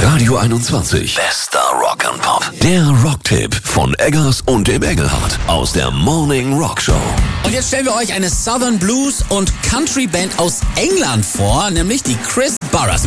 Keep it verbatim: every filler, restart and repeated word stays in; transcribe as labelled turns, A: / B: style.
A: Radio einundzwanzig. Bester Rock'n'Pop. Der Rocktipp von Eggers und dem Engelhardt aus der Morning Rock Show.
B: Und jetzt stellen wir euch eine Southern Blues und Country Band aus England vor, nämlich die Chris Burrers.